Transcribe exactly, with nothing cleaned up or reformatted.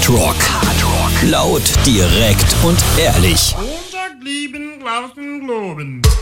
Hard Rock. Hard Rock. Laut, direkt und ehrlich. Montag lieben, draußen globen.